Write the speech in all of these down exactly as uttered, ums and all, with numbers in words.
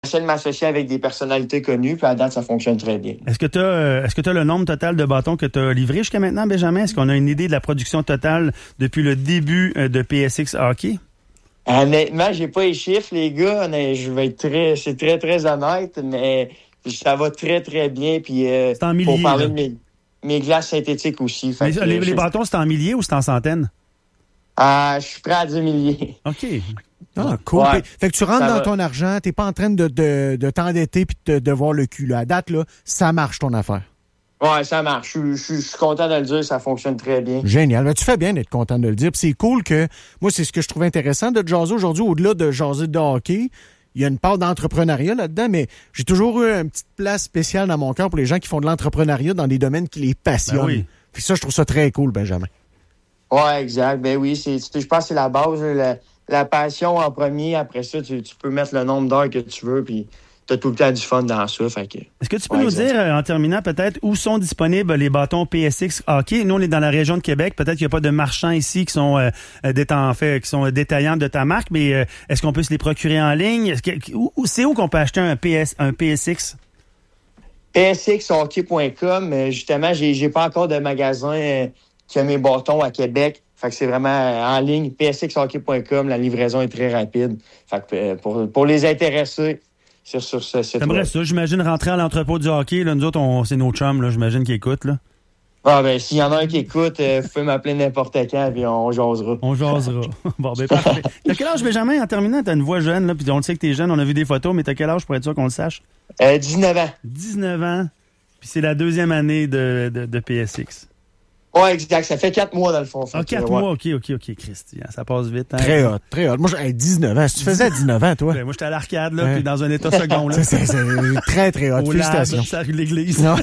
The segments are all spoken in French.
J'essaie de m'associer avec des personnalités connues, puis à date, ça fonctionne très bien. Est-ce que tu as euh, est-ce que tu as le nombre total de bâtons que tu as livrés jusqu'à maintenant, Benjamin? Est-ce qu'on a une idée de la production totale depuis le début euh, de P S X Hockey? Honnêtement, j'ai pas les chiffres, les gars. Je vais être très, c'est très, très honnête, mais ça va très, très bien. Puis, euh, c'est en milliers. Pour parler là. de mes, mes glaces synthétiques aussi. Mais, que, les, les je... bâtons, c'est en milliers ou c'est en centaines? Ah, je suis prêt à dire milliers. OK. Ah, cool. Ouais, fait que tu rentres dans va. ton argent, t'es pas en train de, de, de t'endetter puis de, de voir le cul. Là. À date, là, ça marche ton affaire. Ouais, ça marche. Je, je, je suis content de le dire, ça fonctionne très bien. Génial. Ben, tu fais bien d'être content de le dire. Puis c'est cool que, moi, c'est ce que je trouve intéressant de jaser aujourd'hui, au-delà de jaser de hockey. Il y a une part d'entrepreneuriat là-dedans, mais j'ai toujours eu une petite place spéciale dans mon cœur pour les gens qui font de l'entrepreneuriat dans des domaines qui les passionnent. Ben oui. Puis ça, je trouve ça très cool, Benjamin. Ouais, exact. Ben oui, c'est, je pense que c'est la base. La, la passion en premier. Après ça, tu, tu peux mettre le nombre d'heures que tu veux, puis t'as tout le temps du fun dans ça. Fait que, Est-ce que tu peux ouais, nous exact. dire, euh, en terminant, peut-être, où sont disponibles les bâtons P S X Hockey? Nous, on est dans la région de Québec. Peut-être qu'il n'y a pas de marchands ici qui sont, euh, déta- en fait, qui sont détaillants de ta marque, mais euh, est-ce qu'on peut se les procurer en ligne? Est-ce que, où, où- c'est où qu'on peut acheter un, P S, un P S X? P S X hockey point com, euh, justement, j'ai, j'ai pas encore de magasin euh, qui a mes bâtons à Québec. Fait que c'est vraiment euh, en ligne, P S X hockey point com. La livraison est très rapide. Fait que euh, pour, pour les intéressés, sur, sur ce site. T'aimerais ça, j'imagine, rentrer à l'entrepôt du hockey. Là, nous autres, on, c'est nos chums, là, j'imagine, qui écoutent. Là. Ah ben, s'il y en a un qui écoute, euh, vous pouvez m'appeler n'importe quand, puis on jasera. On jasera. Bon, ben parfait. T'as quel âge, Benjamin, en terminant? T'as une voix jeune, là, puis on le sait que t'es jeune, on a vu des photos, mais t'as quel âge pour être sûr qu'on le sache? Euh, dix-neuf ans. dix-neuf ans, puis c'est la deuxième année de, de, de P S X. Ouais, exact. Ça fait quatre mois, dans le fond. Ah, quatre ouais. mois, OK, OK, OK, Christian. Ça passe vite. Hein? Très hot, très hot. Moi, j'ai dix-neuf ans. Si tu faisais à dix-neuf ans, toi? Ben, moi, j'étais à l'arcade, là, Ouais. puis dans un état second, là. C'est, c'est, c'est très, très hot. Au Félicitations. lab, ça rue de l'église. Non.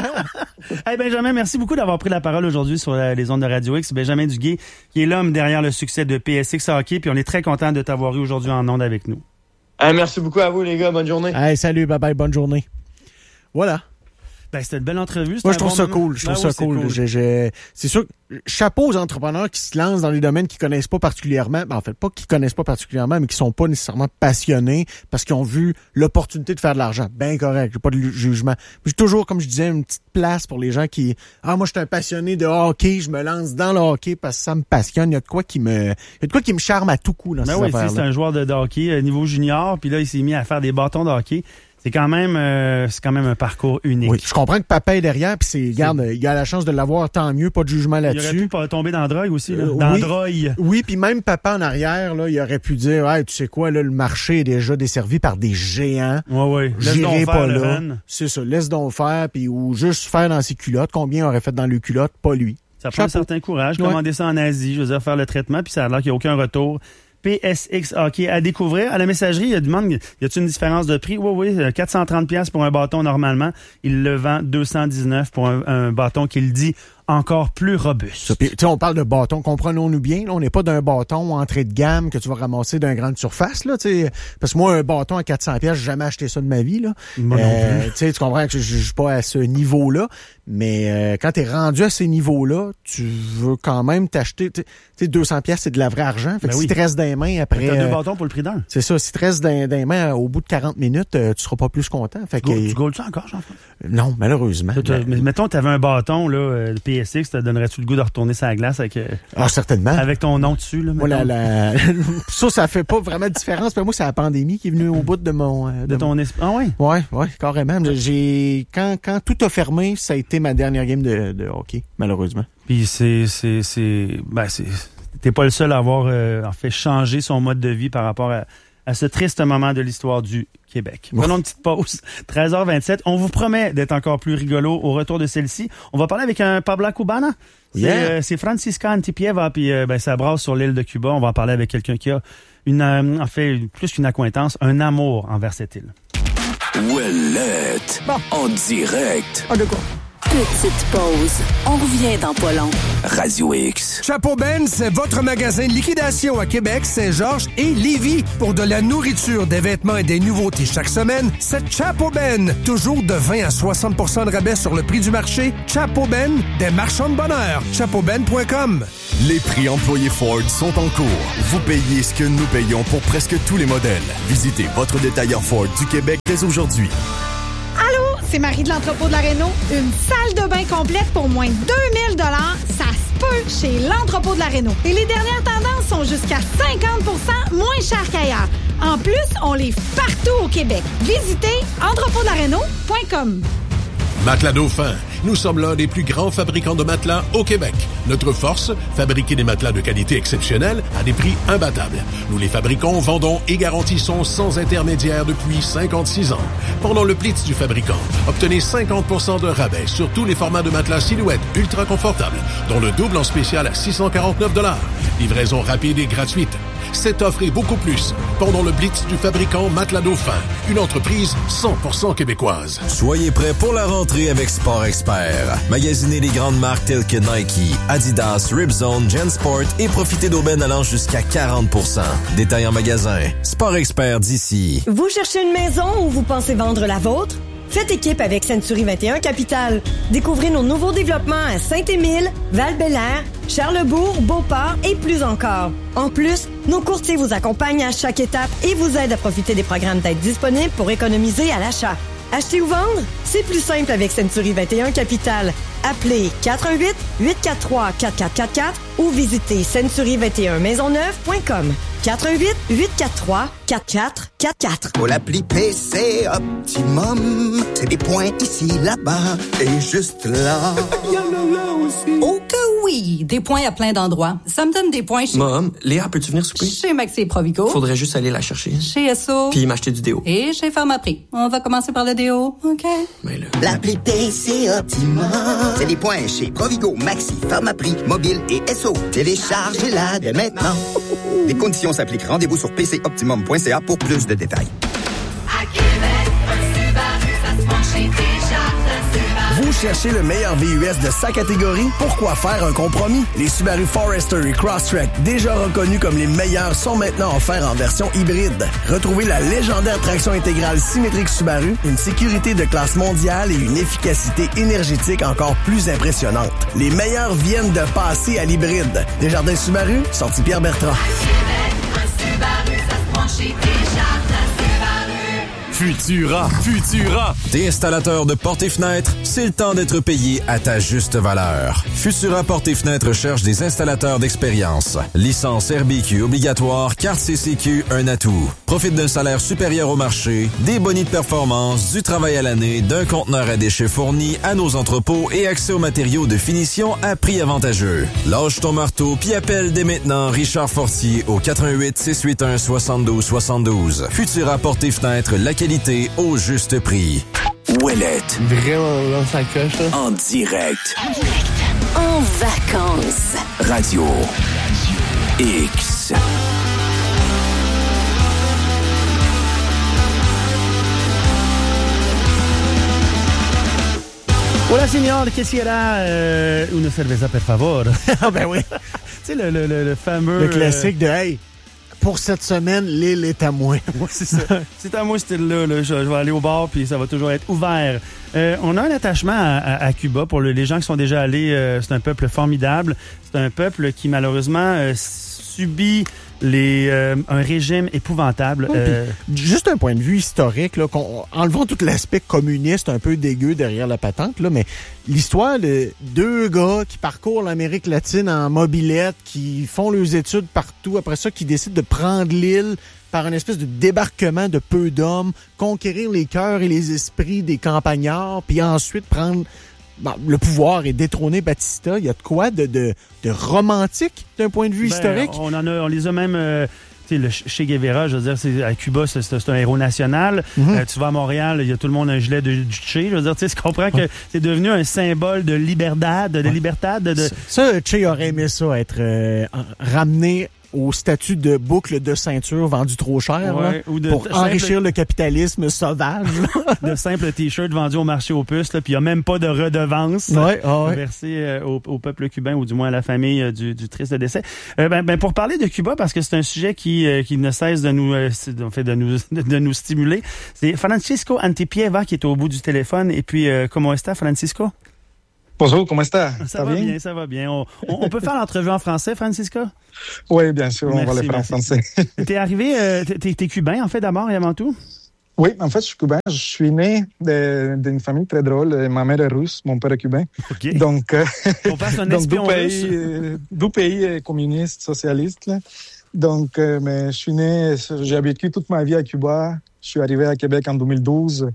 Hey Benjamin, merci beaucoup d'avoir pris la parole aujourd'hui sur la- les ondes de Radio X. Benjamin Duguay, qui est l'homme derrière le succès de P S X Hockey, puis on est très content de t'avoir eu aujourd'hui en ondes avec nous. Euh, merci beaucoup à vous, les gars. Bonne journée. Hey, salut, bye bye, bonne journée. Voilà. Ben, c'était une belle entrevue. Moi, c'était je trouve un ça bon moment. cool. Je trouve Ben ça oui, c'est cool. cool. J'ai- j'ai- C'est sûr, chapeau aux entrepreneurs qui se lancent dans des domaines qu'ils connaissent pas particulièrement. Ben, en fait, pas qu'ils connaissent pas particulièrement, mais qui sont pas nécessairement passionnés parce qu'ils ont vu l'opportunité de faire de l'argent. Ben correct. J'ai pas de lu- jugement. J'ai toujours, comme je disais, une petite place pour les gens qui, ah, moi, je suis un passionné de hockey. Je me lance dans le hockey parce que ça me passionne. Il y a de quoi qui me, il y a de quoi qui me charme à tout coup dans Ben ces oui, tu sais, affaires-là. c'est un joueur de, de hockey euh, niveau junior, puis là, il s'est mis à faire des bâtons de hockey. C'est quand même, euh, c'est quand même un parcours unique. Oui, je comprends que papa est derrière, puis c'est, regarde, il a la chance de l'avoir, tant mieux, pas de jugement Il aurait là-dessus. pu pas tomber dans la drogue aussi, là. Euh, dans oui. la drogue. Oui, puis même papa en arrière, là, il aurait pu dire, hey, tu sais quoi, là, le marché est déjà desservi par des géants. Ouais, ouais. Laisse donc J'irai faire pas le là. run. C'est ça, laisse donc faire, puis ou juste faire dans ses culottes. Combien aurait fait dans le culotte? Pas lui. Ça prend un Chapeau. certain courage. Ouais. Commander ça en Asie, je veux dire, faire le traitement, puis ça a l'air qu'il n'y a aucun retour. P S X Hockey à découvrir. À la messagerie, il demande, y a-t-il une différence de prix? Oui, oui, quatre cent trente dollars pour un bâton normalement. Il le vend deux cent dix-neuf pour un, un bâton qu'il dit encore plus robuste. Ça, puis, tu sais, on parle de bâton, comprenons-nous bien. Là, on n'est pas d'un bâton entrée de gamme que tu vas ramasser d'un grande surface. Là, tu sais. Parce que moi, un bâton à quatre cents dollars, j'ai jamais acheté ça de ma vie. Là. Moi non Euh, plus. tu sais, tu comprends que je ne suis pas à ce niveau-là. Mais euh, quand tu es rendu à ces niveaux-là, tu veux quand même t'acheter. Tu sais, deux cents dollars, c'est de la vraie argent. Fait que Ben si oui. tu restes dans les mains après. T'as deux euh, bâtons pour le prix d'un. c'est ça, si tu restes dans, dans les mains au bout de quarante minutes, euh, tu seras pas plus content. Fait que, Tu gaules ça encore, Jean-François? non, malheureusement. Toi, t'as- mais mettons, tu avais un bâton, là, euh, de P S X, te donnerais-tu le goût de retourner sur la glace avec, euh, Ah, certainement. avec ton nom dessus, là, Moi, mettons? la, la... ça, ça fait pas vraiment de différence. Mais moi, c'est la pandémie qui est venue au bout de mon... euh, De ton esprit. Ah oui? Ouais, ouais, carrément. J'ai quand quand tout a fermé, ça a été ma dernière game de, de hockey, malheureusement. Puis c'est, c'est, c'est, ben c'est, t'es pas le seul à avoir, euh, en fait, changé son mode de vie par rapport à, à ce triste moment de l'histoire du Québec. Prenons une petite pause. treize heures vingt-sept. On vous promet d'être encore plus rigolo au retour de celle-ci. On va parler avec un Pablo Cubana. C'est, Yeah. euh, c'est Francisca Antipieva, puis euh, ben, ça brasse sur l'île de Cuba. On va en parler avec quelqu'un qui a une, euh, en fait, plus qu'une accointance, un amour envers cette île. Ouellette, en direct. Ah, de quoi? Petite pause. On revient dans pas long. Radio X. Chapeau Ben, c'est votre magasin de liquidation à Québec, Saint-Georges et Lévis. Pour de la nourriture, des vêtements et des nouveautés chaque semaine, c'est Chapeau Ben. Toujours de vingt à soixante pour cent de rabais sur le prix du marché. Chapeau Ben, des marchands de bonheur. chapeau ben point com. Les prix employés Ford sont en cours. Vous payez ce que nous payons pour presque tous les modèles. Visitez votre détaillant Ford du Québec dès aujourd'hui. Allô, c'est Marie de l'entrepôt de la Réno. Une salle de bain complète pour moins de deux mille dollars, ça se peut chez l'entrepôt de la Réno. Et les dernières tendances sont jusqu'à cinquante pour cent moins chères qu'ailleurs. En plus, on livre partout au Québec. Visitez entrepôt de la réno point com. Matelas Dauphin. Nous sommes l'un des plus grands fabricants de matelas au Québec. Notre force, fabriquer des matelas de qualité exceptionnelle à des prix imbattables. Nous les fabriquons, vendons et garantissons sans intermédiaire depuis cinquante-six ans. Pendant le Blitz du fabricant, obtenez cinquante pour cent de rabais sur tous les formats de matelas silhouette ultra confortables, dont le double en spécial à six cent quarante-neuf dollars. Livraison rapide et gratuite. Cette offre et beaucoup plus pendant le Blitz du fabricant Matelas Dauphin, une entreprise cent pour cent québécoise. Soyez prêts pour la rentrée avec Sport Expert. Magasinez les grandes marques telles que Nike, Adidas, Ripzone, JanSport et profitez d'aubaines allant jusqu'à quarante pour cent. Détail en magasin. Sport Expert d'ici. Vous cherchez une maison ou vous pensez vendre la vôtre? Faites équipe avec Century vingt et un Capital. Découvrez nos nouveaux développements à Saint-Émile, Val-Bélair, Charlebourg, Beauport et plus encore. En plus, nos courtiers vous accompagnent à chaque étape et vous aident à profiter des programmes d'aide disponibles pour économiser à l'achat. Acheter ou vendre? C'est plus simple avec Century vingt et un Capital. Appelez quatre un huit, huit quatre trois, quatre quatre quatre quatre ou visitez century vingt et un maisonneuve point com. quatre un huit, huit quatre trois, quatre quatre quatre quatre. Pour l'appli P C Optimum, c'est des points ici, là-bas et juste là. Il y en a là aussi. Oh que oui! Des points à plein d'endroits. Ça me donne des points chez... Mom, Léa, peux-tu venir souper? Chez Maxi Provigo. Faudrait juste aller la chercher. Chez Esso. Puis m'acheter du déo. Et chez Pharmaprix. On va commencer par le déo, OK? Mais là... L'appli P C Optimum, c'est des points chez Provigo, Maxi, Pharmaprix, Mobile et Esso. Téléchargez-la dès maintenant. Les conditions s'appliquent. Rendez-vous sur p c optimum point c a pour plus de détails. À Québec, un Subaru, ça se penche chez Desjardins. Vous cherchez le meilleur V U S de sa catégorie? Pourquoi faire un compromis? Les Subaru Forester et Crosstrek, déjà reconnus comme les meilleurs, sont maintenant offerts en version hybride. Retrouvez la légendaire traction intégrale symétrique Subaru, une sécurité de classe mondiale et une efficacité énergétique encore plus impressionnante. Les meilleurs viennent de passer à l'hybride. Desjardins Subaru, sortie Pierre Bertrand. À Québec, un Subaru, ça se penche chez Desjardins Subaru. Futura, Futura. T'es installateur de portes et fenêtres, c'est le temps d'être payé à ta juste valeur. Futura Portes et Fenêtres cherche des installateurs d'expérience. Licence R B Q obligatoire, carte C C Q, un atout. Profite d'un salaire supérieur au marché, des bonus de performance, du travail à l'année, d'un conteneur à déchets fourni à nos entrepôts et accès aux matériaux de finition à prix avantageux. Lâche ton marteau puis appelle dès maintenant Richard Fortier au quatre un huit, six huit un, six deux six deux. Futura Portes et Fenêtres, la qualité au juste prix. Ouellette. Vraiment là, ça coche, là. En direct. En direct. En vacances. Radio X. Hola, señor, quisiera euh, una cerveza, por favor. Ah ben oui. Tu sais, le, le, le, le fameux... Le classique de « Hey, pour cette semaine, l'île est à moi. » Oui, c'est ça. C'est à moi, ce style-là. Là. Je, je vais aller au bar, puis ça va toujours être ouvert. Euh, on a un attachement à, à, à Cuba. Pour le, les gens qui sont déjà allés, euh, c'est un peuple formidable. C'est un peuple qui, malheureusement, euh, subit les, euh, un régime épouvantable. Oui, euh, juste un point de vue historique, là, qu'on, enlevons tout l'aspect communiste un peu dégueu derrière la patente, là, mais l'histoire de deux gars qui parcourent l'Amérique latine en mobilette, qui font leurs études partout, après ça, qui décident de prendre l'île par une espèce de débarquement de peu d'hommes, conquérir les cœurs et les esprits des campagnards, puis ensuite prendre bon, le pouvoir et détrôner Batista. Il y a de quoi de, de, de romantique d'un point de vue ben, historique? On en a, on les a même... Euh Tu sais, le Che Guevara, je veux dire, c'est, à Cuba, c'est, c'est un héros national. Mm-hmm. Euh, tu vas à Montréal, il y a tout le monde un gilet de, du Che. Je veux dire, tu sais, tu comprends que c'est devenu un symbole de libertad, de ouais. libertad. De, de... Ça, Che aurait aimé ça, être euh, ramené au statut de boucle de ceinture vendu trop cher, ouais, là, ou de pour simple, enrichir le capitalisme sauvage. De simples t-shirts vendus au marché aux puces, puis il n'y a même pas de redevance ouais, ah ouais. versée euh, au, au peuple cubain, ou du moins à la famille euh, du, du triste décès. Euh, ben, ben, pour parler de Cuba, parce que c'est un sujet qui, euh, qui ne cesse de nous, euh, en fait, de nous, de nous stimuler, c'est Francisco Antipieva qui est au bout du téléphone. Et puis, euh, comment est-ce, Francisco? Bonjour, comment est-ce? Ça, ça va bien? bien, ça va bien. On, on, on peut faire l'entrevue en français, Francisco? Oui, bien sûr, merci, on va le faire merci. en français. T'es arrivé, euh, t'es, t'es cubain, en fait, d'abord et avant tout? Oui, en fait, je suis cubain. Je suis né de, d'une famille très drôle. Ma mère est russe, mon père est cubain. Okay. Donc, euh, on passe un espion donc, russe. Euh, du pays communiste, socialiste. Là. Donc, euh, mais je suis né, j'ai vécu toute ma vie à Cuba. Je suis arrivé à Québec en deux mille douze.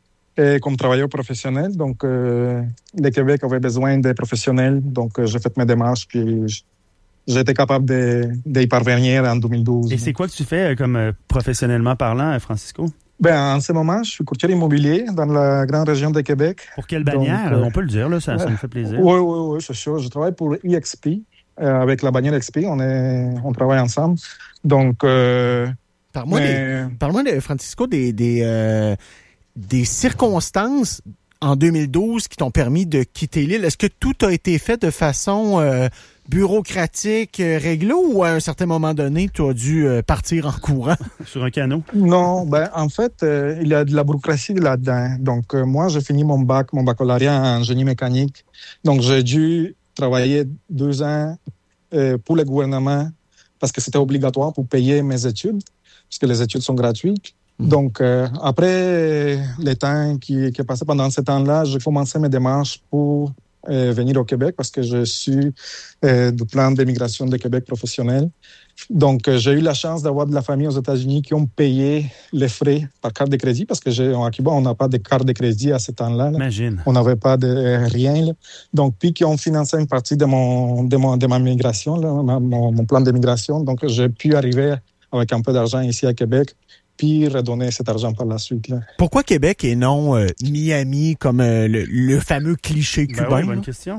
Et comme travailleur professionnel, donc euh, le Québec avait besoin de professionnels, donc euh, j'ai fait mes démarches, puis j'ai été capable de, d'y parvenir en deux mille douze. Et c'est quoi que tu fais comme euh, professionnellement parlant, Francisco? Ben, en ce moment, je suis courtier immobilier dans la grande région de Québec. Pour quelle bannière? Donc, euh, on peut le dire, là, ça, euh, ça me fait plaisir. Oui, oui, oui, c'est sûr. Je travaille pour E X P, euh, avec la bannière X P, on, est, on travaille ensemble. Donc, euh, parle-moi, mais... des, parle-moi de, Francisco, des... des euh... des circonstances en deux mille douze qui t'ont permis de quitter l'île. Est-ce que tout a été fait de façon euh, bureaucratique, euh, réglo, ou à un certain moment donné, tu as dû euh, partir en courant? Sur un canot? Non, ben en fait, euh, il y a de la bureaucratie là-dedans. Donc, euh, moi, j'ai fini mon bac, mon baccalauréat en génie mécanique. Donc, j'ai dû travailler deux ans euh, pour le gouvernement parce que c'était obligatoire pour payer mes études, puisque les études sont gratuites. Donc, euh, après le temps qui, qui est passé pendant ce temps-là, j'ai commencé mes démarches pour euh, venir au Québec parce que je suis euh, du plan d'immigration de Québec professionnel. Donc, euh, j'ai eu la chance d'avoir de la famille aux États-Unis qui ont payé les frais par carte de crédit parce que j'ai, à Cuba, on n'a pas de carte de crédit à ce temps-là. Là. Imagine. On n'avait pas de euh, rien. Là. Donc, puis qui ont financé une partie de mon de, mon, de ma migration, là, ma, mon, mon plan d'immigration. Donc, j'ai pu arriver avec un peu d'argent ici à Québec, puis redonner cet argent par la suite. Là. Pourquoi Québec et non euh, Miami comme euh, le, le fameux cliché cubain? Ben oui, bonne question.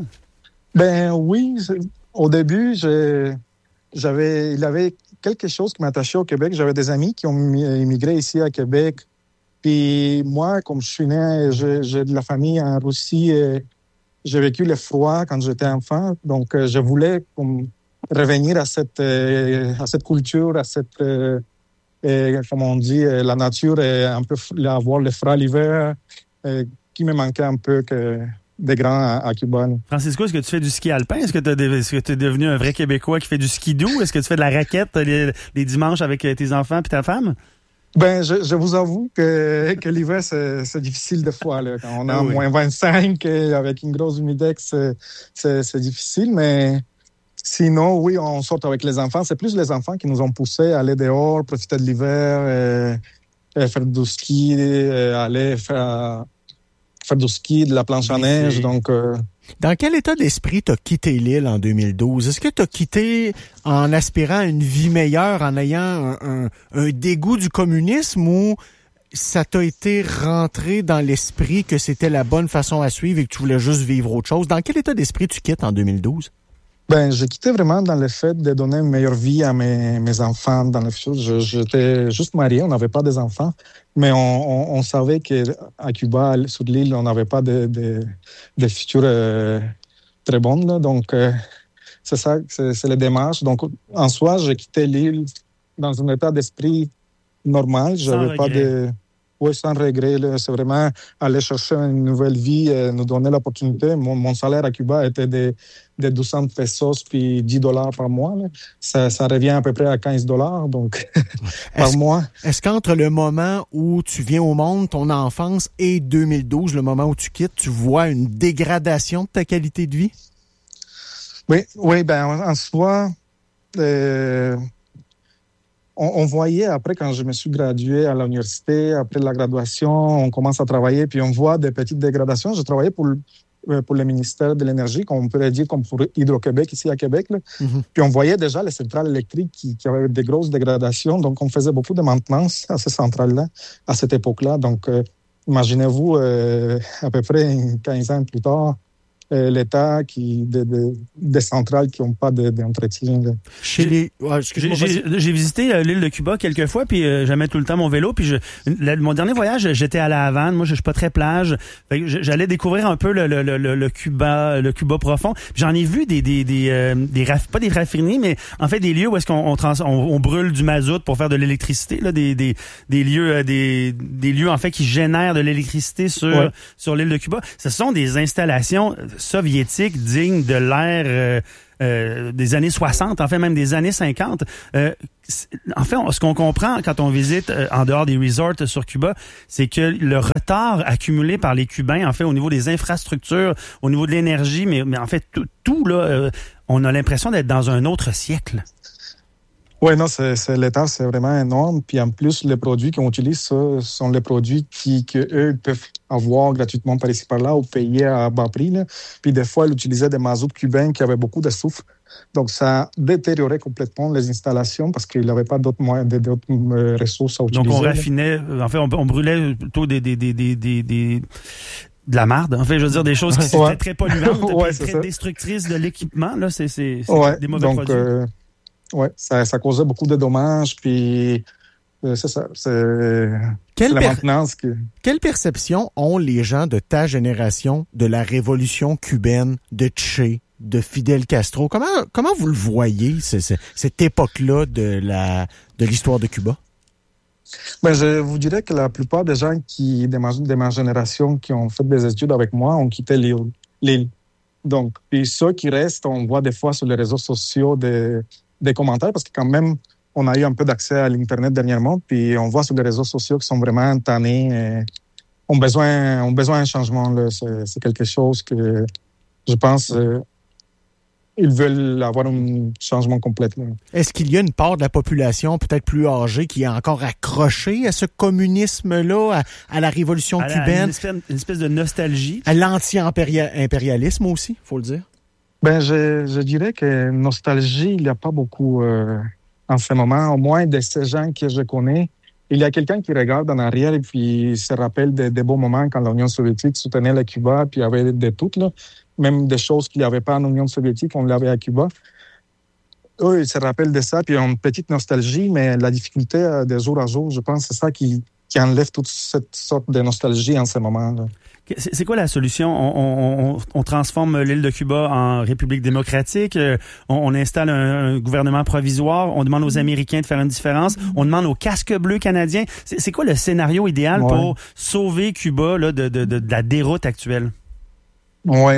Ben oui, au début, j'ai, j'avais, il y avait quelque chose qui m'attachait au Québec. J'avais des amis qui ont immigré ici à Québec. Puis moi, comme je suis né, j'ai, j'ai de la famille en Russie. Et j'ai vécu le froid quand j'étais enfant. Donc, euh, je voulais comme, revenir à cette, euh, à cette culture, à cette... Euh, Et, comme on dit, la nature est un peu avoir le froid l'hiver, euh, qui me manquait un peu que des grands à, à Cuba. Francisco, est-ce que tu fais du ski alpin? Est-ce que tu es devenu un vrai Québécois qui fait du ski doux? Est-ce que tu fais de la raquette les, les dimanches avec tes enfants et ta femme? Ben, je, je vous avoue que, que l'hiver, c'est, c'est difficile des fois. Là. Quand on a ah oui. moins vingt-cinq et avec une grosse humidex, c'est, c'est, c'est difficile, mais... Sinon, oui, on sort avec les enfants. C'est plus les enfants qui nous ont poussés à aller dehors, profiter de l'hiver, et, et faire du ski, et aller faire, faire du ski, de la planche à neige. Donc, euh... Dans quel état d'esprit t'as quitté l'île en deux mille douze? Est-ce que t'as quitté en aspirant à une vie meilleure, en ayant un, un, un dégoût du communisme, ou ça t'a été rentré dans l'esprit que c'était la bonne façon à suivre et que tu voulais juste vivre autre chose? Dans quel état d'esprit tu quittes en deux mille douze? Ben, j'ai quitté vraiment dans le fait de donner une meilleure vie à mes, mes enfants dans le futur. Je, j'étais juste marié, on n'avait pas des enfants, mais on, on, on savait qu'à Cuba, sur l'île, on n'avait pas de, de, de futur euh, très bon. Là. Donc, euh, c'est ça, c'est, c'est les démarches. Donc, en soi, j'ai quitté l'île dans un état d'esprit normal. Je n'avais pas de... Oui, sans regret. Là. C'est vraiment aller chercher une nouvelle vie, euh, nous donner l'opportunité. Mon, mon salaire à Cuba était de, de deux cents pesos puis dix dollars par mois. Là. Ça, ça revient à peu près à quinze dollars donc, par est-ce, mois. Est-ce qu'entre le moment où tu viens au monde, ton enfance, et deux mille douze, le moment où tu quittes, tu vois une dégradation de ta qualité de vie? Oui, oui, ben en soi... Euh, On, on voyait après, quand je me suis gradué à l'université, après la graduation, on commence à travailler, puis on voit des petites dégradations. Je travaillais pour, pour le ministère de l'Énergie, comme on pourrait dire, comme pour Hydro-Québec, ici à Québec. Là. Mm-hmm. Puis on voyait déjà les centrales électriques qui, qui avaient des grosses dégradations. Donc, on faisait beaucoup de maintenance à ces centrales-là, à cette époque-là. Donc, euh, imaginez-vous, euh, à peu près quinze ans plus tard, euh, l'État, qui, de, de, des centrales qui n'ont pas de, d'entretien. Chez les... Ouais, j'ai, j'ai, j'ai visité euh, l'île de Cuba quelques fois, puis euh, j'aimais tout le temps mon vélo. Puis je, la, mon dernier voyage, j'étais à La Havane. Moi, je, je suis pas très plage. Fait que j'allais découvrir un peu le, le, le, le Cuba, le Cuba profond. Puis j'en ai vu des, des, des, euh, des raf, pas des raffineries, mais en fait des lieux où est-ce qu'on on, trans, on, on brûle du mazout pour faire de l'électricité. Là, des, des, des lieux, euh, des, des lieux en fait qui génèrent de l'électricité sur ouais. sur l'île de Cuba. Ce sont des installations soviétiques dignes de l'ère euh, euh, des années soixante, en fait même des années cinquante. Euh, en fait, on, ce qu'on comprend quand on visite euh, en dehors des resorts sur Cuba, c'est que le retard accumulé par les Cubains, en fait, au niveau des infrastructures, au niveau de l'énergie, mais, mais en fait tout, tout là, euh, on a l'impression d'être dans un autre siècle. Oui, non, c'est, c'est, l'état, c'est vraiment énorme. Puis en plus, les produits qu'on utilise, ce sont les produits qui, que eux peuvent avoir gratuitement par ici, par là, ou payer à bas prix. Là. Puis des fois, ils utilisaient des mazout cubains qui avaient beaucoup de soufre. Donc, ça a détérioré complètement les installations parce qu'il n'y avait pas d'autres moyens, d'autres ressources à utiliser. Donc, on raffinait, en fait, on, on brûlait plutôt des, des, des, des, des, des de la marde. En fait, je veux dire, des choses qui étaient ouais. très polluantes, ouais, très ça. destructrices de l'équipement. Là, c'est, c'est, c'est ouais. des mauvais donc, produits. Euh, Oui, ça, ça causait beaucoup de dommages, puis euh, c'est ça, c'est, quelle c'est la per- maintenance. Qui... Quelle perception ont les gens de ta génération de la révolution cubaine, de Che, de Fidel Castro? Comment comment vous le voyez, c'est, c'est, cette époque-là de la de l'histoire de Cuba? Ben, je vous dirais que la plupart des gens qui de ma, de ma génération qui ont fait des études avec moi ont quitté l'île. l'île. Donc, puis ceux qui restent, on voit des fois sur les réseaux sociaux des des commentaires parce que quand même, on a eu un peu d'accès à l'Internet dernièrement, puis on voit sur les réseaux sociaux qui sont vraiment tannés et ont besoin, ont besoin d'un changement. Là. C'est, c'est quelque chose que je pense euh, ils veulent avoir un changement complet. Là. Est-ce qu'il y a une part de la population peut-être plus âgée qui est encore accrochée à ce communisme-là, à, à la révolution à cubaine? La, une, espèce, une espèce de nostalgie. À l'anti-impérialisme aussi, il faut le dire. Ben, je, je dirais que nostalgie, il n'y a pas beaucoup euh, en ce moment. Au moins, de ces gens que je connais, il y a quelqu'un qui regarde en arrière et puis se rappelle des, des beaux moments quand l'Union soviétique soutenait le Cuba, puis il y avait de tout, là. Même des choses qu'il n'y avait pas en Union soviétique, on l'avait à Cuba. Eux, ils se rappellent de ça, puis ils ont une petite nostalgie, mais la difficulté euh, de jour à jour, je pense, c'est ça qui, qui enlève toute cette sorte de nostalgie en ce moment, là. C'est quoi la solution? On, on, on transforme l'île de Cuba en République démocratique, on, on installe un, un gouvernement provisoire, on demande aux Américains de faire une différence, on demande aux casques bleus canadiens. C'est, c'est quoi le scénario idéal ouais. pour sauver Cuba là, de, de, de, de la déroute actuelle? Oui,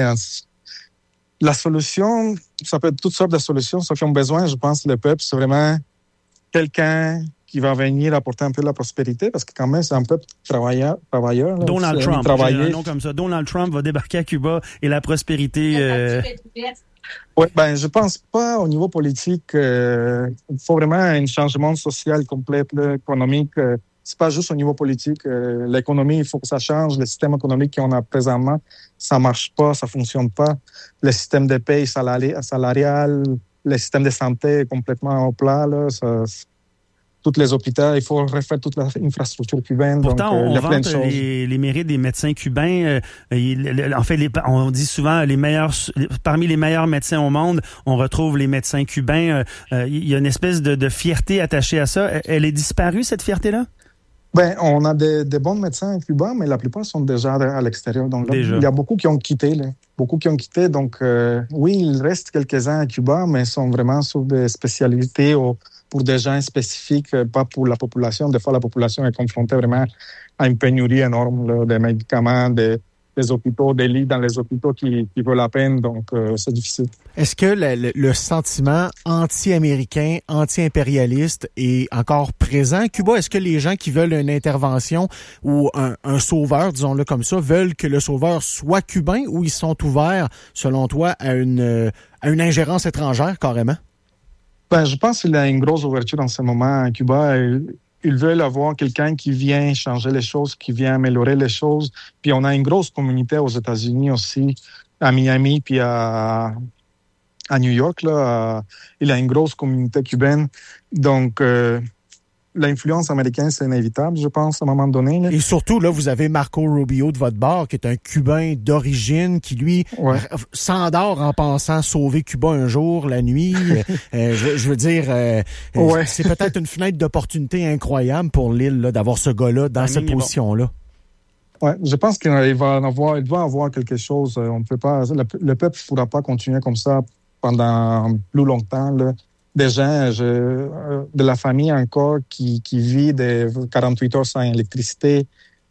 la solution, ça peut être toutes sortes de solutions, sauf qu'ils ont besoin, je pense, le peuple, c'est vraiment quelqu'un qui va venir apporter un peu de la prospérité, parce que quand même, c'est un peuple travailleur. travailleur là, Donald Trump, j'ai un nom comme ça. Donald Trump va débarquer à Cuba et la prospérité... Euh... Oui, ben, je pense pas au niveau politique. Euh, il faut vraiment un changement social complet, là, économique. Euh, c'est pas juste au niveau politique. Euh, l'économie, il faut que ça change. Le système économique qu'on a présentement, ça marche pas, ça fonctionne pas. Le système de paye salari- salarial, le système de santé est complètement au plat, là, ça... Tous les hôpitaux, il faut refaire toute l'infrastructure cubaine. Pourtant, donc, euh, on il y a plein vante de choses. Les, les mérites des médecins cubains. Euh, il, en fait, les, on dit souvent les meilleurs, parmi les meilleurs médecins au monde, on retrouve les médecins cubains. Euh, il y a une espèce de, de fierté attachée à ça. Elle est disparue, cette fierté-là? Ben, on a des, des bons médecins à Cuba, mais la plupart sont déjà à l'extérieur. Donc, là, il y a beaucoup qui ont quitté. Là. Beaucoup qui ont quitté. Donc, euh, oui, il reste quelques-uns à Cuba, mais ils sont vraiment sur des spécialités au pour des gens spécifiques, pas pour la population. Des fois, la population est confrontée vraiment à une pénurie énorme là, de médicaments, de, des hôpitaux, des lits dans les hôpitaux qui, qui vaut la peine. Donc, euh, c'est difficile. Est-ce que le, le sentiment anti-américain, anti-impérialiste est encore présent à Cuba? Est-ce que les gens qui veulent une intervention ou un, un sauveur, disons-le comme ça, veulent que le sauveur soit cubain ou ils sont ouverts, selon toi, à une, à une ingérence étrangère carrément? Ben, je pense qu'il y a une grosse ouverture en ce moment à Cuba. Ils veulent avoir quelqu'un qui vient changer les choses, qui vient améliorer les choses. Puis on a une grosse communauté aux États-Unis aussi, à Miami, puis à, à New York. Là, il y a une grosse communauté cubaine. Donc, euh, l'influence américaine, c'est inévitable, je pense, à un moment donné. Là. Et surtout, là, vous avez Marco Rubio de votre bord, qui est un Cubain d'origine, qui, lui, ouais. s'endort en pensant sauver Cuba un jour, la nuit. euh, je, je veux dire, euh, ouais. c'est peut-être une fenêtre d'opportunité incroyable pour l'île, là, d'avoir ce gars-là dans cette position-là. Ouais, je pense qu'il va en avoir, il doit avoir quelque chose. On peut pas, le, le peuple ne pourra pas continuer comme ça pendant plus longtemps, là. Des gens je, euh, de la famille encore qui, qui vit des quarante-huit heures sans électricité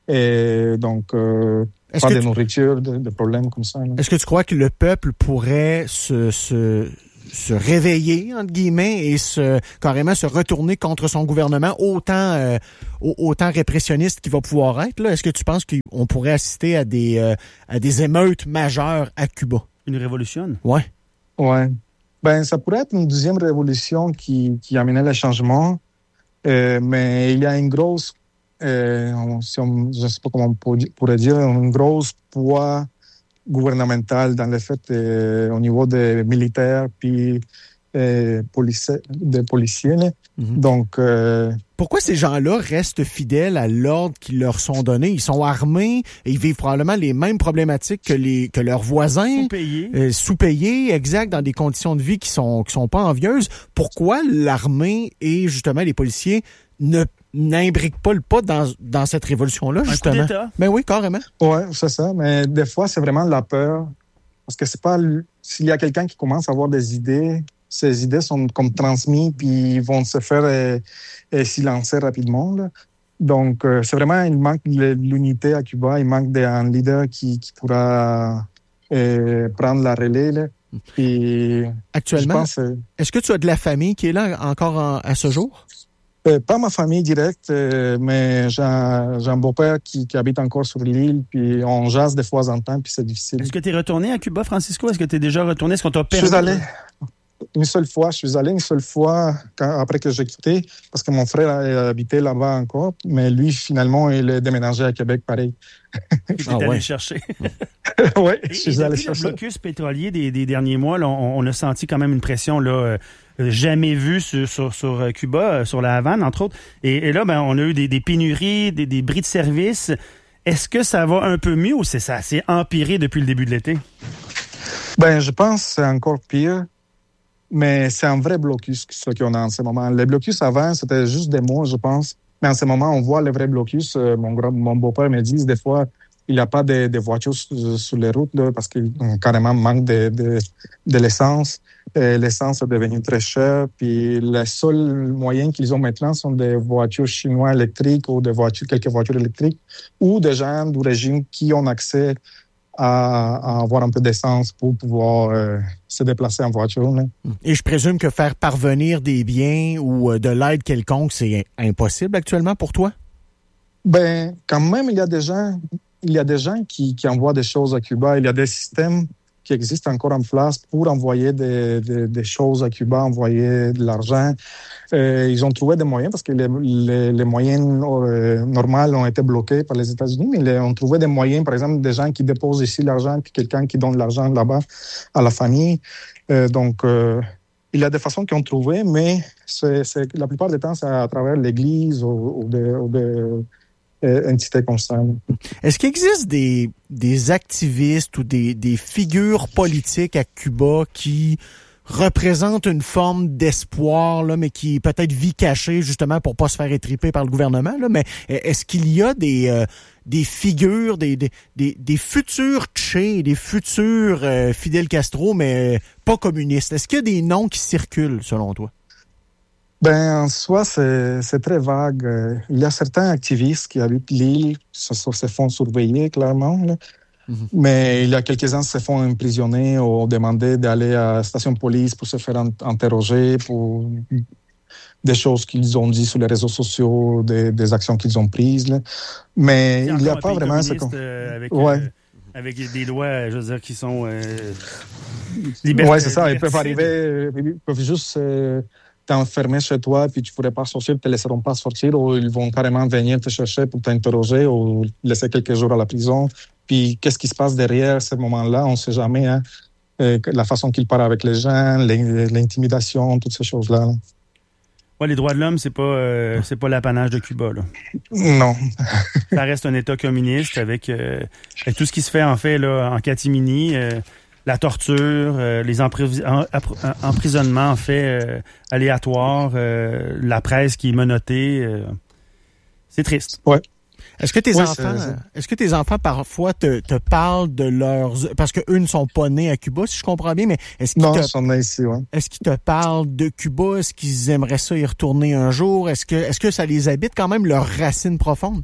et donc euh, pas de tu... nourriture, de, de problèmes comme ça. Là. Est-ce que tu crois que le peuple pourrait se, se, se réveiller, entre guillemets, et se carrément se retourner contre son gouvernement autant, euh, autant répressionniste qu'il va pouvoir être? Là? Est-ce que tu penses qu'on pourrait assister à des, euh, à des émeutes majeures à Cuba? Une révolution? Ouais. Ouais. Ben, ça pourrait être une deuxième révolution qui, qui amenait le changement, euh, mais il y a une grosse, euh, si on, je ne sais pas comment on pourrait dire, une grosse poids gouvernemental dans le fait euh, au niveau des militaires puis euh, polici- des policiers. Là. Mm-hmm. Donc, euh, pourquoi ces gens-là restent fidèles à l'ordre qui leur sont donnés? Ils sont armés et ils vivent probablement les mêmes problématiques que les que leurs voisins. Sous-payés. Euh, sous-payés, exact, dans des conditions de vie qui sont qui sont pas envieuses. Pourquoi l'armée et justement les policiers ne n'imbriquent pas le pas dans, dans cette révolution-là, justement? Un coup d'État. Ben oui, carrément. Oui, c'est ça. Mais des fois, c'est vraiment la peur. Parce que c'est pas... S'il y a quelqu'un qui commence à avoir des idées, ces idées sont comme transmises puis ils vont se faire euh, euh, silencer rapidement. Là. Donc, euh, c'est vraiment... Il manque de l'unité à Cuba. Il manque d'un leader qui, qui pourra euh, prendre la relais. Là. Puis, actuellement, je pense, euh, est-ce que tu as de la famille qui est là encore en, à ce jour? Euh, pas ma famille directe, euh, mais j'ai un, j'ai un beau-père qui, qui habite encore sur l'île, puis on jase de fois en temps, puis c'est difficile. Est-ce que tu es retourné à Cuba, Francisco? Est-ce que tu es déjà retourné? Est-ce qu'on t'a permis? Je suis allé une seule fois. Je suis allé une seule fois quand, après que j'ai quitté, parce que mon frère habitait là-bas encore, mais lui, finalement, il est déménagé à Québec, pareil. Tu es allé ouais. chercher. Oui, je suis allé chercher. Le blocus pétrolier des, des derniers mois, là, on, on a senti quand même une pression là, euh, jamais vue sur, sur, sur Cuba, sur la Havane, entre autres. Et, et là, ben, on a eu des, des pénuries, des, des bris de service. Est-ce que ça va un peu mieux ou c'est ça s'est empiré depuis le début de l'été? Ben, je pense que c'est encore pire. Mais c'est un vrai blocus, ce qu'on a en ce moment. Les blocus avant, c'était juste des mots, je pense. Mais en ce moment, on voit les vrais blocus. Mon, grand, mon beau-père me dit des fois, il n'y a pas de, de voitures sur, sur les routes là, parce qu'il carrément manque de, de, de l'essence. Et l'essence est devenue très chère. Puis les seuls moyens qu'ils ont maintenant sont des voitures chinoises électriques ou des voitures, quelques voitures électriques ou des gens du régime qui ont accès à, à avoir un peu d'essence pour pouvoir euh, se déplacer en voiture. Là. Et je présume que faire parvenir des biens ou de l'aide quelconque, c'est impossible actuellement pour toi? Ben, quand même, il y a des gens, il y a des gens qui, qui envoient des choses à Cuba. Il y a des systèmes qui existent encore en place pour envoyer des, des, des choses à Cuba, envoyer de l'argent. Euh, ils ont trouvé des moyens parce que les, les, les moyens euh, normaux ont été bloqués par les États-Unis, mais ils ont trouvé des moyens, par exemple, des gens qui déposent ici l'argent puis quelqu'un qui donne l'argent là-bas à la famille. Euh, donc, euh, il y a des façons qu'ils ont trouvé, mais c'est, c'est, la plupart du temps, c'est à travers l'Église ou, ou des... Ou de, Euh, entité comme ça. Est-ce qu'il existe des, des activistes ou des, des figures politiques à Cuba qui représentent une forme d'espoir, là, mais qui peut-être vit cachée justement pour pas se faire étriper par le gouvernement, là, mais est-ce qu'il y a des, euh, des figures, des, des, des, des futurs Che, des futurs euh, Fidel Castro, mais pas communistes? Est-ce qu'il y a des noms qui circulent selon toi? Ben, en soi, c'est, c'est très vague. Il y a certains activistes qui habitent l'île, se, se font surveiller, clairement. Là. Mm-hmm. Mais il y a quelques-uns qui se font emprisonner ou demander d'aller à la station de police pour se faire interroger pour des choses qu'ils ont dit sur les réseaux sociaux, des, des actions qu'ils ont prises. Là. Mais il n'y a pas vraiment... Ce qu'on... Euh, avec, ouais. euh, avec des lois, je veux dire, qui sont... Euh, liberté, oui, c'est ça. Ils peuvent arriver, ils peuvent juste... Euh, t'enfermer chez toi, puis tu ne pourrais pas sortir, ils ne te laisseront pas sortir, ou ils vont carrément venir te chercher pour t'interroger, ou laisser quelques jours à la prison. Puis qu'est-ce qui se passe derrière ce moment-là? On ne sait jamais. Hein? Euh, la façon qu'ils parlent avec les gens, l'intimidation, toutes ces choses-là. Ouais, les droits de l'homme, c'est pas euh, c'est pas l'apanage de Cuba, là. Non. Ça reste un État communiste avec, euh, avec tout ce qui se fait en fait là en catimini, euh, la torture, euh, les empris- en, en, emprisonnements en fait euh, aléatoires, euh, la presse qui est menottée. Euh, c'est triste. Ouais. Est-ce que tes ouais, enfants, c'est... est-ce que tes enfants parfois te, te parlent de leurs, parce que eux ne sont pas nés à Cuba, si je comprends bien, mais est-ce qu'ils non, te, ils sont nés ici, ouais. Est-ce qu'ils te parlent de Cuba? Est-ce qu'ils aimeraient ça y retourner un jour? Est-ce que, est-ce que ça les habite quand même leurs racines profondes?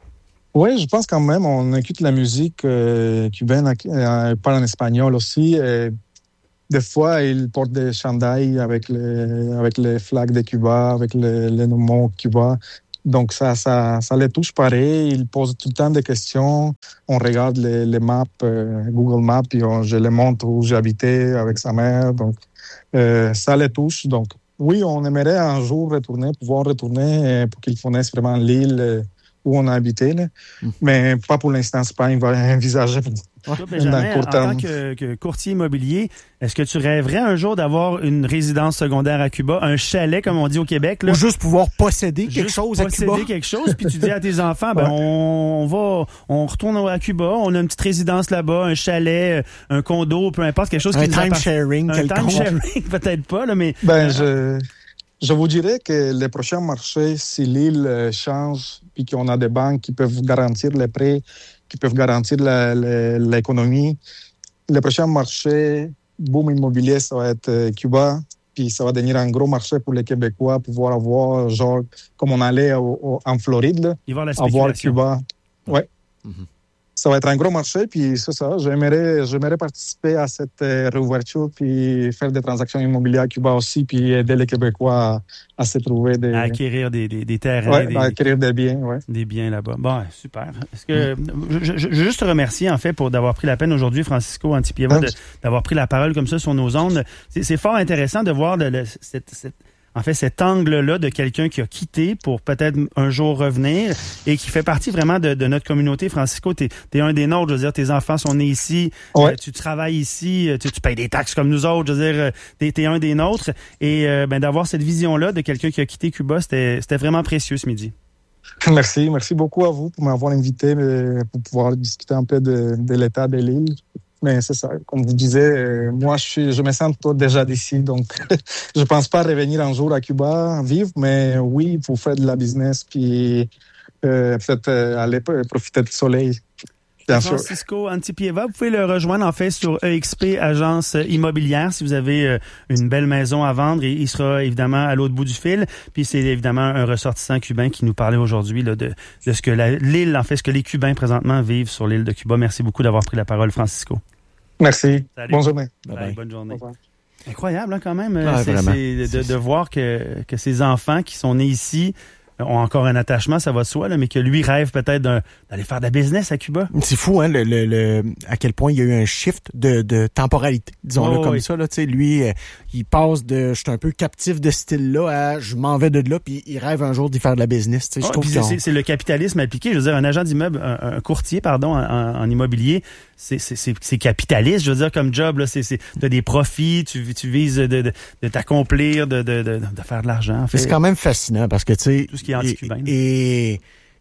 Oui, je pense quand même. On écoute la musique euh, cubaine, euh, parle en espagnol aussi. Et des fois, ils portent des chandails avec les, avec les flags de Cuba, avec les, les noms Cuba. Donc, ça, ça, ça les touche pareil. Ils posent tout le temps des questions. On regarde les, les maps, euh, Google Maps, puis on, je les montre où j'habitais avec sa mère. Donc, euh, ça les touche. Donc, oui, on aimerait un jour retourner, pouvoir retourner euh, pour qu'ils connaissent vraiment l'île euh, où on a habité. Là. Mm. Mais pas pour l'instant, c'est pas envisagé. Toi, Benjamin, en tant que, que courtier immobilier, est-ce que tu rêverais un jour d'avoir une résidence secondaire à Cuba, un chalet, comme on dit au Québec? Là, ou juste pouvoir posséder quelque juste chose à Cuba? Posséder quelque chose, puis tu dis à tes enfants, ben, ouais. on, on va, on retourne à Cuba, on a une petite résidence là-bas, un chalet, un condo, peu importe, quelque chose un qui nous appartient. Time-sharing, un time-sharing, peut-être pas, là, mais... Ben, je... Je vous dirais que les prochains marchés, si l'île change, puis qu'on a des banques qui peuvent garantir les prêts, qui peuvent garantir la, la, l'économie, les prochains marchés, boom immobilier, ça va être Cuba, puis ça va devenir un gros marché pour les Québécois, pouvoir avoir, genre, comme on allait au, au, en Floride, là, avoir Cuba. Ouais. Mm-hmm. Ça va être un gros marché, puis c'est ça. J'aimerais, j'aimerais participer à cette euh, réouverture, puis faire des transactions immobilières à Cuba aussi, puis aider les Québécois à, à se trouver des... À acquérir des, des, des terrains. Ouais, des, à acquérir des biens, ouais. Des biens là-bas. Bon, super. Est-ce que, mm. je, je, je veux juste te remercier, en fait, pour d'avoir pris la peine aujourd'hui, Francisco Antipieva, de, d'avoir pris la parole comme ça sur nos ondes. C'est, c'est fort intéressant de voir le, le, cette, cette En fait, cet angle-là de quelqu'un qui a quitté pour peut-être un jour revenir et qui fait partie vraiment de, de notre communauté. Francisco, t'es, t'es un des nôtres. Je veux dire, tes enfants sont nés ici. Ouais. Euh, tu travailles ici. Tu, tu payes des taxes comme nous autres. Je veux dire, t'es, t'es un des nôtres. Et euh, ben, d'avoir cette vision-là de quelqu'un qui a quitté Cuba, c'était, c'était vraiment précieux ce midi. Merci. Merci beaucoup à vous pour m'avoir invité pour pouvoir discuter un peu de, de l'état de l'île. Mais c'est ça, comme vous disiez, euh, moi je suis, je me sens déjà d'ici, donc je pense pas revenir un jour à Cuba vivre, mais oui, pour faire de la business, puis euh, peut-être euh, aller profiter du soleil. Bien Francisco Antipieva, vous pouvez le rejoindre en fait sur E X P Agence Immobilière si vous avez euh, une belle maison à vendre, et il sera évidemment à l'autre bout du fil. Puis c'est évidemment un ressortissant cubain qui nous parlait aujourd'hui là, de, de ce que la, l'île, en fait, ce que les Cubains présentement vivent sur l'île de Cuba. Merci beaucoup d'avoir pris la parole, Francisco. Merci. Salut. Bonne journée. Bye bye. Bonne journée. Incroyable hein, quand même, ah, c'est, c'est de, de voir que, que ces enfants qui sont nés ici ont encore un attachement, ça va de soi, là, mais que lui rêve peut-être d'un, d'aller faire de la business à Cuba. C'est fou, hein, le, le, le, à quel point il y a eu un shift de, de temporalité, disons-le oh, comme oui. ça. Là, lui, euh, il passe de « je suis un peu captif de ce style-là » à « je m'en vais de là », puis il rêve un jour d'y faire de la business. Oh, je trouve c'est, c'est, c'est le capitalisme appliqué. Je veux dire, un agent d'immeuble, un, un courtier, pardon, en, en immobilier, c'est, c'est, c'est, c'est capitaliste, je veux dire, comme job. Là, c'est, c'est, t'as des profits, tu, tu vises de, de, de t'accomplir, de, de, de, de faire de l'argent. En fait. C'est quand même fascinant parce que, tu sais... Tout ce qui est anti-cubain. Et,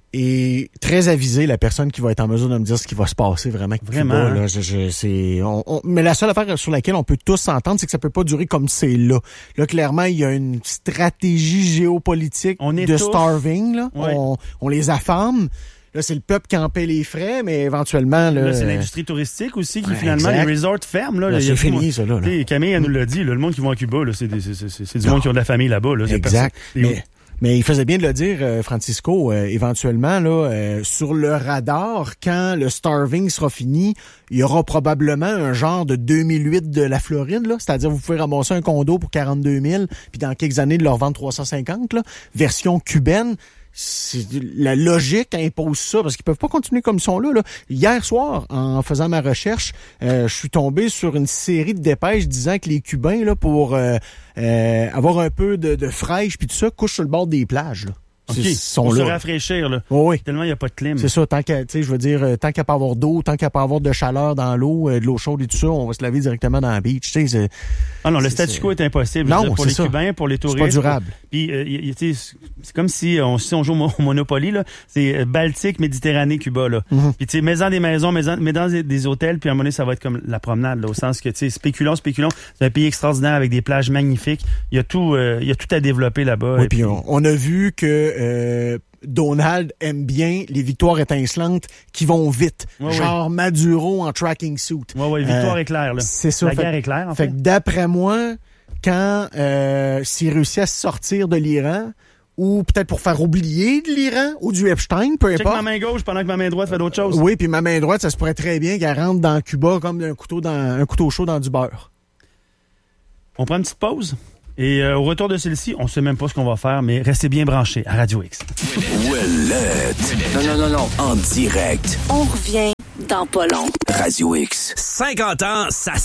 et très avisé la personne qui va être en mesure de me dire ce qui va se passer vraiment. Vraiment. Cuba, là, je, je, c'est, on, on, mais la seule affaire sur laquelle on peut tous s'entendre, c'est que ça peut pas durer comme c'est là. Là, clairement, il y a une stratégie géopolitique de tous... starving. Là. Ouais. On, on les affame. Là, c'est le peuple qui en paie les frais, mais éventuellement... Là, là c'est l'industrie touristique aussi qui, ouais, finalement, exact. les resorts ferment. Là, là, là, c'est fini, ça, là. là. Camille, elle nous l'a dit, là, le monde qui va à Cuba, là, c'est, des, c'est, c'est, c'est du non. monde qui ont de la famille là-bas. Là, exact. Mais, mais il faisait bien de le dire, euh, Francisco, euh, éventuellement, là, euh, sur le radar, quand le starving sera fini, il y aura probablement un genre de deux mille huit de la Floride, là, c'est-à-dire vous pouvez ramasser un condo pour quarante-deux mille, puis dans quelques années, de leur vendre trois cent cinquante, là, version cubaine. C'est la logique impose ça parce qu'ils peuvent pas continuer comme ils sont là, là. Hier soir, en faisant ma recherche, euh, je suis tombé sur une série de dépêches disant que les Cubains là pour euh, euh, avoir un peu de, de fraîche puis tout ça couchent sur le bord des plages. Là. OK, sont pour là. se rafraîchir, là. Oh, oui. Tellement il n'y a pas de clim. C'est ça, tant qu'à, tu sais, je veux dire, euh, tant qu'à pas avoir d'eau, tant qu'à pas avoir de chaleur dans l'eau, euh, de l'eau chaude et tout ça, on va se laver directement dans la beach, tu sais. C'est, ah non, le c'est, statu quo est impossible. Non, dire, pour c'est les ça. Cubains, pour les touristes. C'est pas durable. Puis, euh, y, y, tu sais, c'est comme si on, si on joue au Monopoly, là. C'est Baltique, Méditerranée, Cuba, là. Mm-hmm. Puis, tu sais, mets-en des maisons, mets-en, mets dans des, des hôtels, puis à un moment donné, ça va être comme la promenade, là, au sens que, tu sais, spéculons, spéculons. C'est un pays extraordinaire avec des plages magnifiques. Il y a tout, euh, il y a tout à développer là-bas. Oui, et puis puis on, on a vu que euh, Donald aime bien les victoires étincelantes qui vont vite. Ouais, genre ouais. Maduro en tracking suit. Oui, oui, victoire Euh, éclair, là. C'est ça. La fait, guerre éclair, en fait. Fait que d'après moi, quand euh, s'il réussit à sortir de l'Iran, ou peut-être pour faire oublier de l'Iran ou du Epstein, peu Check importe. ma main gauche pendant que ma main droite fait d'autres choses. Oui, puis ma main droite, ça se pourrait très bien qu'elle rentre dans Cuba comme un couteau dans un couteau chaud dans du beurre. On prend une petite pause. Et euh, au retour de celle-ci, on sait même pas ce qu'on va faire, mais restez bien branchés à Radio X. Ouellette. Non, non, non, non. En direct. On revient dans pas long. Radio X. cinquante ans, ça